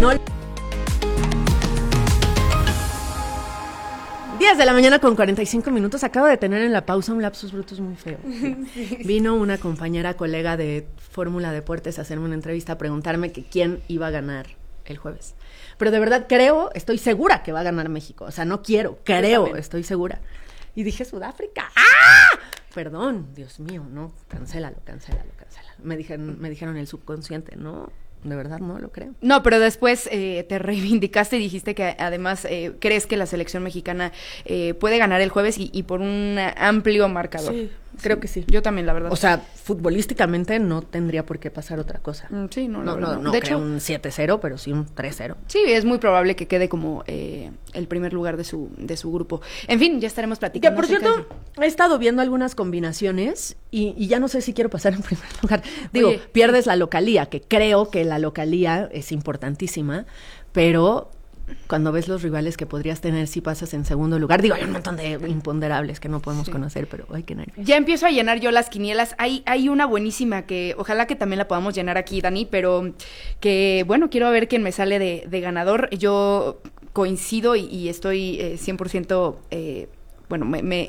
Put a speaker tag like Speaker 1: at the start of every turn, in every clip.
Speaker 1: no... 10 de la mañana con 45 minutos. Acabo de tener en la pausa un lapsus brutus muy feo. Sí. Vino una compañera, colega de Fórmula Deportes a hacerme una entrevista, a preguntarme que quién iba a ganar el jueves. Pero de verdad estoy segura que va a ganar México. O sea, no quiero, estoy segura. Y dije, Sudáfrica. ¡Ah! Perdón, Dios mío, no, cancélalo. Me dijeron el subconsciente, ¿no? De verdad no lo creo.
Speaker 2: No, pero después te reivindicaste y dijiste que además crees que la selección mexicana puede ganar el jueves y por un amplio marcador.
Speaker 1: Sí, creo que sí.
Speaker 2: Yo también, la verdad.
Speaker 1: O sea, futbolísticamente no tendría por qué pasar otra cosa.
Speaker 2: Sí, no
Speaker 1: de hecho, un 7-0, pero sí un 3-0.
Speaker 2: Sí, es muy probable que quede como el primer lugar de su grupo. En fin, ya estaremos platicando.
Speaker 1: Que por cierto, he estado viendo algunas combinaciones y ya no sé si quiero pasar en primer lugar. Digo, oye, pierdes la localía, que creo que la localía es importantísima, pero cuando ves los rivales que podrías tener si pasas en segundo lugar, digo, hay un montón de imponderables que no podemos conocer, pero ay, qué nervios.
Speaker 2: Ya empiezo a llenar yo las quinielas. Hay una buenísima que ojalá que también la podamos llenar aquí, Dani, pero que, bueno, quiero ver quién me sale de ganador. Yo coincido y estoy 100%... bueno,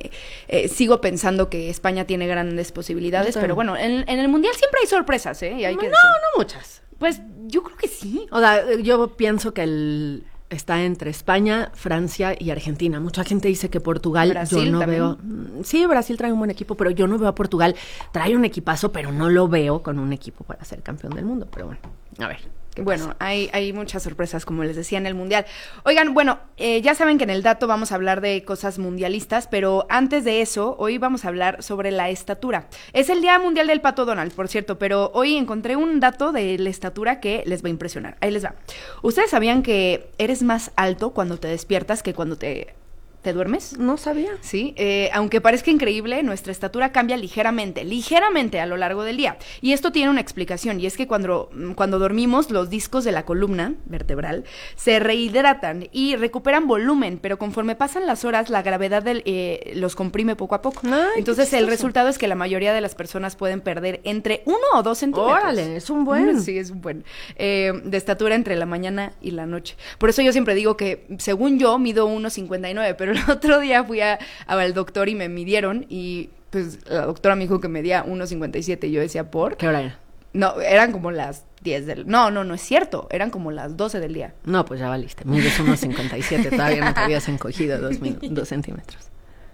Speaker 2: sigo pensando que España tiene grandes posibilidades, pero bueno, en el Mundial siempre hay sorpresas, ¿eh? Y hay que
Speaker 1: no muchas.
Speaker 2: Pues yo creo que sí.
Speaker 1: O sea, yo pienso que está entre España, Francia y Argentina. Mucha gente dice que Portugal,
Speaker 2: Brasil,
Speaker 1: yo no
Speaker 2: también
Speaker 1: veo. Sí, Brasil trae un buen equipo, pero yo no veo a Portugal. Trae un equipazo, pero no lo veo con un equipo para ser campeón del mundo. Pero bueno, a ver.
Speaker 2: Bueno, hay muchas sorpresas, como les decía, en el Mundial. Oigan, bueno, ya saben que en el dato vamos a hablar de cosas mundialistas, pero antes de eso, hoy vamos a hablar sobre la estatura. Es el Día Mundial del Pato Donald, por cierto, pero hoy encontré un dato de la estatura que les va a impresionar. Ahí les va. ¿Ustedes sabían que eres más alto cuando te despiertas que cuando te duermes?
Speaker 1: No sabía.
Speaker 2: Sí, aunque parezca increíble, nuestra estatura cambia ligeramente a lo largo del día. Y esto tiene una explicación, y es que cuando dormimos, los discos de la columna vertebral se rehidratan y recuperan volumen, pero conforme pasan las horas, la gravedad los comprime poco a poco.
Speaker 1: Ay,
Speaker 2: entonces, el resultado es que la mayoría de las personas pueden perder entre 1 o 2 centímetros.
Speaker 1: ¡Órale! Es un buen.
Speaker 2: Sí, es un buen. De estatura entre la mañana y la noche. Por eso yo siempre digo que, según yo, mido 1.59, pero el otro día fui al doctor y me midieron y pues la doctora me dijo que medía 1.57 y yo decía, ¿por?
Speaker 1: ¿Qué hora era?
Speaker 2: No, eran como las 10 del... No es cierto, eran como las 12 del día.
Speaker 1: No, pues ya valiste, mides 1.57, todavía no te habías encogido 2 centímetros.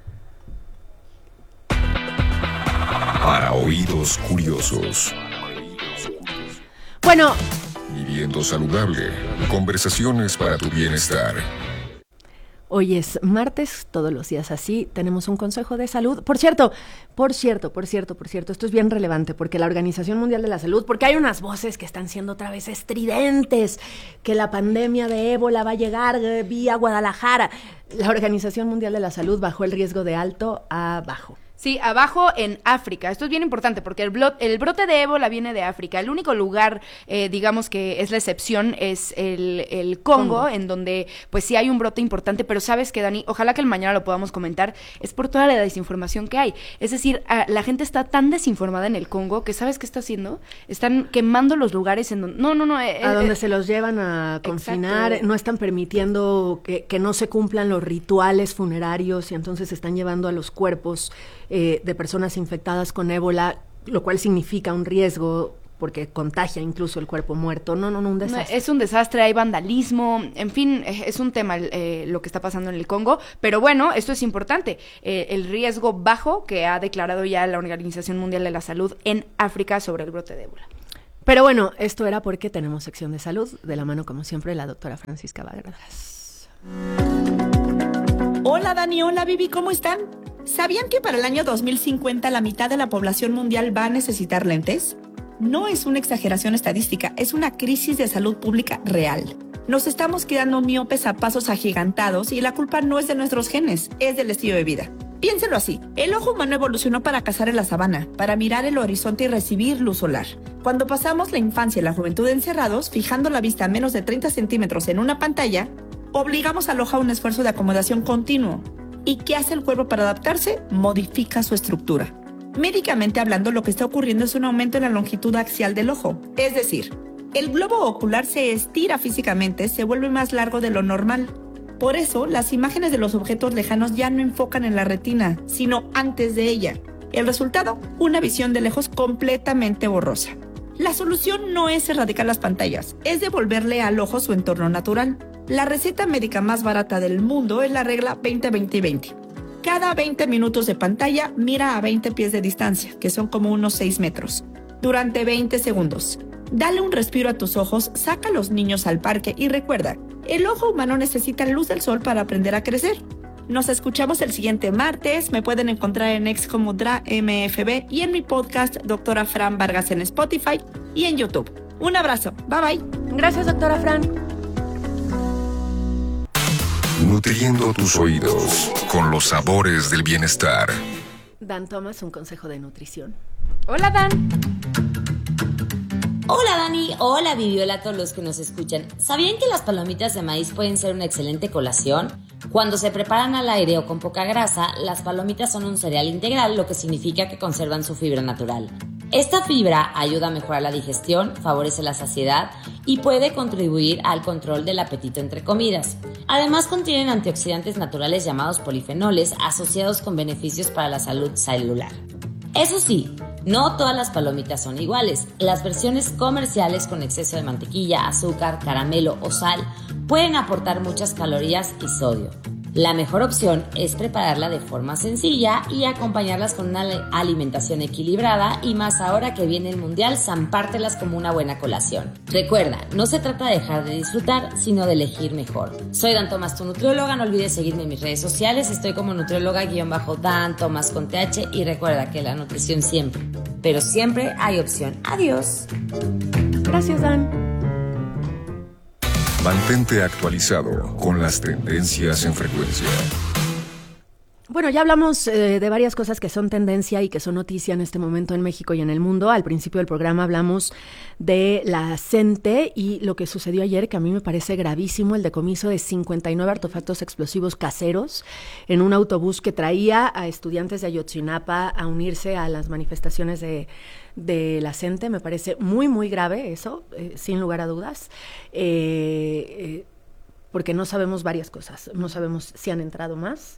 Speaker 3: Para oídos curiosos.
Speaker 1: Bueno.
Speaker 3: Viviendo saludable, conversaciones para tu bienestar.
Speaker 1: Hoy es martes, todos los días así, tenemos un consejo de salud. Por cierto, esto es bien relevante porque la Organización Mundial de la Salud, porque hay unas voces que están siendo otra vez estridentes, que la pandemia de ébola va a llegar vía Guadalajara. La Organización Mundial de la Salud bajó el riesgo de alto a bajo.
Speaker 2: Sí, abajo en África. Esto es bien importante porque el brote de ébola viene de África. El único lugar, digamos que es la excepción, es el Congo, en donde pues sí hay un brote importante, pero ¿sabes qué, Dani? Ojalá que el mañana lo podamos comentar. Es por toda la desinformación que hay. Es decir, la gente está tan desinformada en el Congo que ¿sabes qué está haciendo? Están quemando los lugares en donde... No.
Speaker 1: a donde se los llevan a confinar. Exacto. No están permitiendo que no se cumplan los rituales funerarios y entonces están llevando a los cuerpos de personas infectadas con ébola, lo cual significa un riesgo porque contagia incluso el cuerpo muerto. No, un desastre.
Speaker 2: Es un desastre, hay vandalismo, en fin, es un tema lo que está pasando en el Congo, pero bueno, esto es importante, el riesgo bajo que ha declarado ya la Organización Mundial de la Salud en África sobre el brote de ébola.
Speaker 1: Pero bueno, esto era porque tenemos sección de salud, de la mano como siempre la doctora Francisca Valderas.
Speaker 4: Hola Dani, hola Vivi, ¿cómo están? ¿Sabían que para el año 2050 la mitad de la población mundial va a necesitar lentes? No es una exageración estadística, es una crisis de salud pública real. Nos estamos quedando miopes a pasos agigantados y la culpa no es de nuestros genes, es del estilo de vida. Piénselo así, el ojo humano evolucionó para cazar en la sabana, para mirar el horizonte y recibir luz solar. Cuando pasamos la infancia y la juventud encerrados, fijando la vista a menos de 30 centímetros en una pantalla, obligamos al ojo a un esfuerzo de acomodación continuo. ¿Y qué hace el cuerpo para adaptarse? Modifica su estructura. Médicamente hablando, lo que está ocurriendo es un aumento en la longitud axial del ojo. Es decir, El globo ocular se estira físicamente, se vuelve más largo de lo normal. Por eso, las imágenes de los objetos lejanos ya no enfocan en la retina, sino antes de ella. El resultado, una visión de lejos completamente borrosa. La solución no es erradicar las pantallas, es devolverle al ojo su entorno natural. La receta médica más barata del mundo es la regla 20-20-20. Cada 20 minutos de pantalla, mira a 20 pies de distancia, que son como unos 6 metros, durante 20 segundos. Dale un respiro a tus ojos, saca a los niños al parque y recuerda, el ojo humano necesita luz del sol para aprender a crecer. Nos escuchamos el siguiente martes. Me pueden encontrar en X como DraMFB y en mi podcast Doctora Fran Vargas en Spotify y en YouTube. Un abrazo. Bye bye.
Speaker 1: Gracias, doctora Fran.
Speaker 3: Nutriendo tus oídos con los sabores del bienestar.
Speaker 1: Dan Thomas, un consejo de nutrición.
Speaker 2: Hola, Dan.
Speaker 5: Hola Dani, hola Vivi, hola a todos los que nos escuchan. ¿Sabían que las palomitas de maíz pueden ser una excelente colación? Cuando se preparan al aire o con poca grasa, las palomitas son un cereal integral, lo que significa que conservan su fibra natural. Esta fibra ayuda a mejorar la digestión, favorece la saciedad y puede contribuir al control del apetito entre comidas. Además contienen antioxidantes naturales llamados polifenoles asociados con beneficios para la salud celular. Eso sí, no todas las palomitas son iguales. Las versiones comerciales con exceso de mantequilla, azúcar, caramelo o sal pueden aportar muchas calorías y sodio. La mejor opción es prepararla de forma sencilla y acompañarlas con una alimentación equilibrada y más ahora que viene el mundial, zampártelas como una buena colación. Recuerda, no se trata de dejar de disfrutar, sino de elegir mejor. Soy Dan Thomas, tu nutrióloga, no olvides seguirme en mis redes sociales, estoy como nutrióloga-Dan Thomas con TH y recuerda que la nutrición siempre, pero siempre hay opción. Adiós.
Speaker 1: Gracias, Dan.
Speaker 3: Mantente actualizado con las tendencias en frecuencia.
Speaker 1: Bueno, ya hablamos de varias cosas que son tendencia y que son noticia en este momento en México y en el mundo. Al principio del programa hablamos de la CENTE y lo que sucedió ayer, que a mí me parece gravísimo, el decomiso de 59 artefactos explosivos caseros en un autobús que traía a estudiantes de Ayotzinapa a unirse a las manifestaciones de la CENTE. Me parece muy, muy grave eso, sin lugar a dudas. Porque no sabemos varias cosas. No sabemos si han entrado más.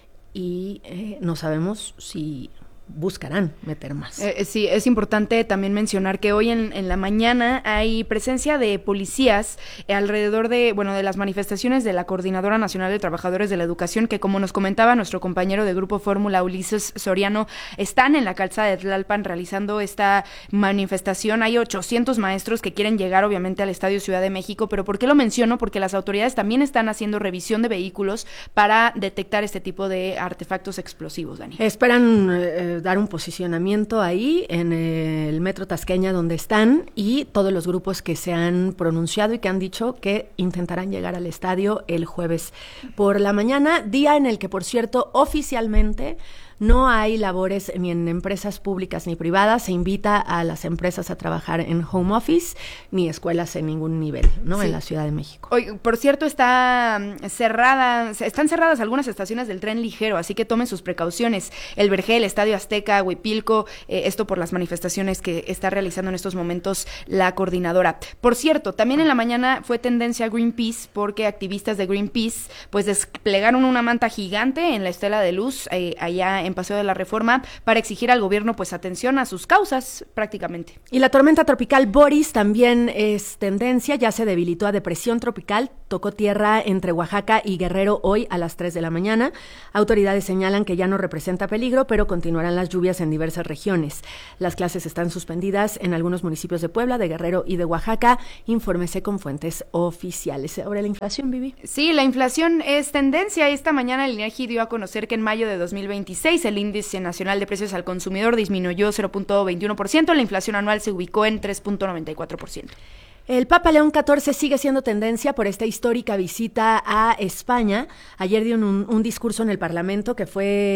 Speaker 1: Y no sabemos si buscarán meter más.
Speaker 2: Sí, es importante también mencionar que hoy en la mañana hay presencia de policías alrededor de las manifestaciones de la Coordinadora Nacional de Trabajadores de la Educación, que como nos comentaba nuestro compañero de Grupo Fórmula, Ulises Soriano, están en la calzada de Tlalpan realizando esta manifestación. Hay 800 maestros que quieren llegar obviamente al Estadio Ciudad de México, pero ¿por qué lo menciono? Porque las autoridades también están haciendo revisión de vehículos para detectar este tipo de artefactos explosivos, Dani.
Speaker 1: Esperan dar un posicionamiento ahí en el Metro Tasqueña donde están y todos los grupos que se han pronunciado y que han dicho que intentarán llegar al estadio el jueves por la mañana, día en el que, por cierto, oficialmente no hay labores ni en empresas públicas ni privadas. Se invita a las empresas a trabajar en home office, ni escuelas en ningún nivel, ¿no? Sí. En la Ciudad de México.
Speaker 2: Hoy, por cierto, están cerradas algunas estaciones del tren ligero, así que tomen sus precauciones. El Vergel, Estadio Azteca, Huipilco, esto por las manifestaciones que está realizando en estos momentos la coordinadora. Por cierto, también en la mañana fue tendencia Greenpeace, porque activistas de Greenpeace pues desplegaron una manta gigante en la Estela de Luz, allá en Paseo de la Reforma, para exigir al gobierno pues atención a sus causas prácticamente.
Speaker 1: Y la tormenta tropical Boris también es tendencia, ya se debilitó a depresión tropical, tocó tierra entre Oaxaca y Guerrero hoy a las 3 de la mañana. Autoridades señalan que ya no representa peligro, pero continuarán las lluvias en diversas regiones. Las clases están suspendidas en algunos municipios de Puebla, de Guerrero y de Oaxaca, infórmese con fuentes oficiales. Ahora la inflación, Vivi.
Speaker 2: Sí, la inflación es tendencia. Esta mañana el INEGI dio a conocer que en mayo de 2026 el índice nacional de precios al consumidor disminuyó 0.21%, la inflación anual se ubicó en 3.94%.
Speaker 1: El Papa León XIV sigue siendo tendencia por esta histórica visita a España. Ayer dio un discurso en el Parlamento que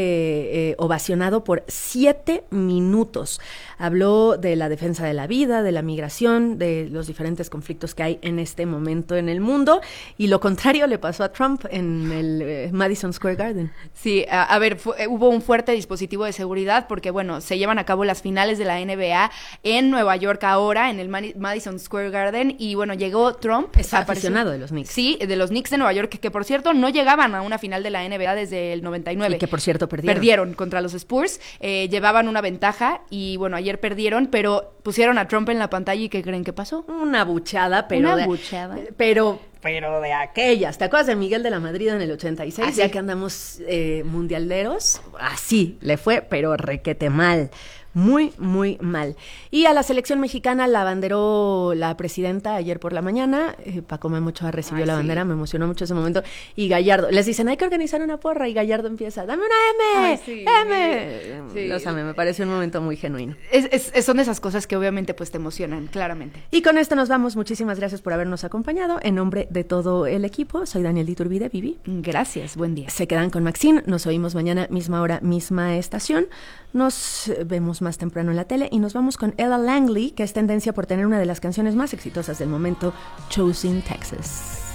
Speaker 1: fue ovacionado por 7 minutos. Habló de la defensa de la vida, de la migración, de los diferentes conflictos que hay en este momento en el mundo. Y lo contrario le pasó a Trump en el Madison Square Garden.
Speaker 2: Sí, a ver, hubo un fuerte dispositivo de seguridad porque, se llevan a cabo las finales de la NBA en Nueva York ahora, en el Madison Square Garden. Harden y bueno, llegó Trump.
Speaker 1: Es aficionado de los Knicks.
Speaker 2: Sí, de los Knicks de Nueva York, que por cierto no llegaban a una final de la NBA desde el 99.
Speaker 1: Y que por cierto
Speaker 2: Perdieron contra los Spurs, llevaban una ventaja y bueno, ayer perdieron, pero pusieron a Trump en la pantalla y ¿qué creen que pasó?
Speaker 1: Una buchada, pero pero de aquellas. ¿Te acuerdas de Miguel de la Madrid en el 86?
Speaker 2: ¿Ah, sí?
Speaker 1: Ya que andamos mundialeros, así le fue, pero requete mal. Muy, muy mal. Y a la selección mexicana la abanderó la presidenta ayer por la mañana. Paco Memo Ochoa recibió la bandera, me emocionó mucho ese momento. Y Gallardo, les dicen, hay que organizar una porra. Y Gallardo empieza, dame una M,
Speaker 2: Ay, sí.
Speaker 1: M. Sí. Los amé, me parece un momento muy genuino.
Speaker 2: Son de esas cosas que obviamente pues te emocionan, claramente.
Speaker 1: Y con esto nos vamos. Muchísimas gracias por habernos acompañado. En nombre de todo el equipo, soy Daniel Iturbide, Vivi.
Speaker 2: Gracias, buen día.
Speaker 1: Se quedan con Maxine. Nos oímos mañana, misma hora, misma estación. Nos vemos más temprano en la tele y nos vamos con Ella Langley, que es tendencia por tener una de las canciones más exitosas del momento, Choosing Texas.